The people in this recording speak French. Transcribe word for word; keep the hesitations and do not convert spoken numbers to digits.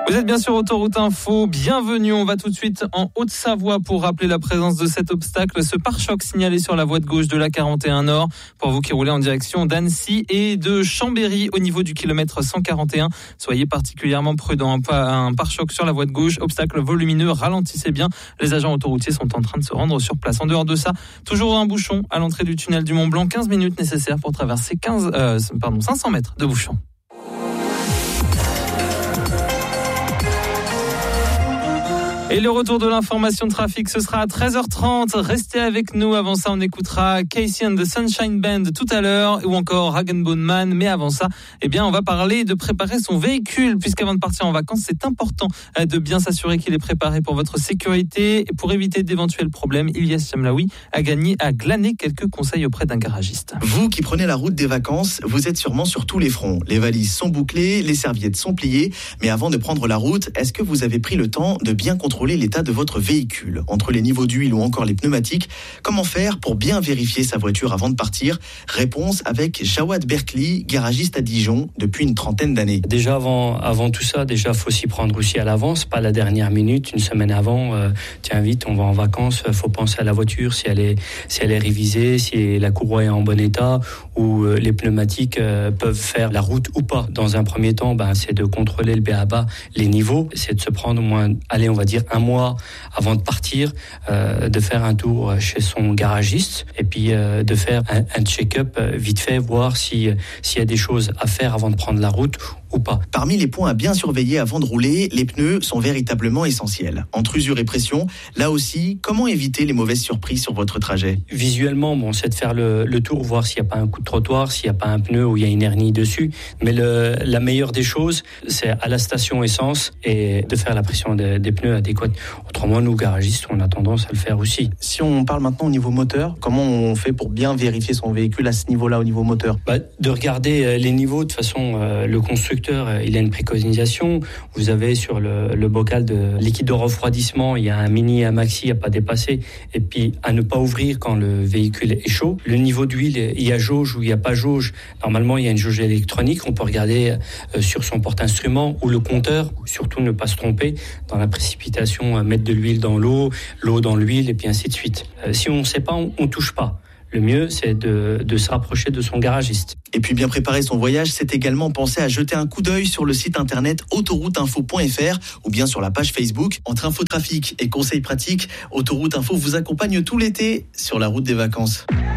Vous êtes bien sur Autoroute Info, bienvenue, on va tout de suite en Haute-Savoie pour rappeler la présence de cet obstacle, ce pare-choc signalé sur la voie de gauche de l'A quarante et un Nord, pour vous qui roulez en direction d'Annecy et de Chambéry au niveau du kilomètre cent quarante et un. Soyez particulièrement prudents, un pare-choc sur la voie de gauche, obstacle volumineux, ralentissez bien, les agents autoroutiers sont en train de se rendre sur place. En dehors de ça, toujours un bouchon à l'entrée du tunnel du Mont Blanc, quinze minutes nécessaires pour traverser quinze, euh, pardon, cinq cents mètres de bouchon. Et le retour de l'information de trafic, ce sera à treize heures trente. Restez avec nous. Avant ça, on écoutera Casey and the Sunshine Band tout à l'heure, ou encore Rag and Bone Man. Mais avant ça, eh bien, on va parler de préparer son véhicule, puisqu'avant de partir en vacances, c'est important de bien s'assurer qu'il est préparé pour votre sécurité. Et pour éviter d'éventuels problèmes, Ilyas Chamlaoui a gagné, a glané quelques conseils auprès d'un garagiste. Vous qui prenez la route des vacances, vous êtes sûrement sur tous les fronts. Les valises sont bouclées, les serviettes sont pliées. Mais avant de prendre la route, est-ce que vous avez pris le temps de bien contrôler l'état de votre véhicule, entre les niveaux d'huile ou encore les pneumatiques? Comment faire pour bien vérifier sa voiture avant de partir? Réponse avec Jawad Berkli, garagiste à Dijon depuis une trentaine d'années. Déjà avant, avant tout ça, déjà faut s'y prendre aussi à l'avance, pas la dernière minute, une semaine avant. Euh, tiens vite, on va en vacances, faut penser à la voiture, si elle est, si elle est révisée, si la courroie est en bon état, ou euh, les pneumatiques euh, peuvent faire la route ou pas. Dans un premier temps, ben, c'est de contrôler le B A B A, les niveaux, c'est de se prendre au moins, allez, on va dire un mois avant de partir, euh, de faire un tour chez son garagiste et puis euh, de faire un, un check-up euh, vite fait, voir si, euh, s'il y a des choses à faire avant de prendre la route ou pas. Parmi les points à bien surveiller avant de rouler, les pneus sont véritablement essentiels. Entre usure et pression, là aussi, comment éviter les mauvaises surprises sur votre trajet? Visuellement, bon, c'est de faire le, le tour, voir s'il n'y a pas un coup de trottoir, s'il n'y a pas un pneu où il y a une hernie dessus. Mais le, la meilleure des choses, c'est à la station essence et de faire la pression des, des pneus adéquate. Autrement, nous, garagistes, on a tendance à le faire aussi. Si on parle maintenant au niveau moteur, comment on fait pour bien vérifier son véhicule à ce niveau-là, au niveau moteur? Bah, de regarder les niveaux. De toute façon, euh, le constructeur, il a une préconisation. Vous avez sur le, le bocal de liquide de refroidissement, il y a un mini et un maxi à pas dépasser. Et puis, à ne pas ouvrir quand le véhicule est chaud. Le niveau d'huile, il y a jauge ou il n'y a pas jauge. Normalement, il y a une jauge électronique. On peut regarder euh, sur son porte-instrument ou le compteur. Surtout ne pas se tromper dans la précipitation, mettre de l'huile dans l'eau, l'eau dans l'huile et puis ainsi de suite. Euh, si on ne sait pas, on ne touche pas. Le mieux, c'est de, de se rapprocher de son garagiste. Et puis bien préparer son voyage, c'est également penser à jeter un coup d'œil sur le site internet autoroute info point f r ou bien sur la page Facebook. Entre infotrafic et conseils pratiques, Autoroute Info vous accompagne tout l'été sur la route des vacances.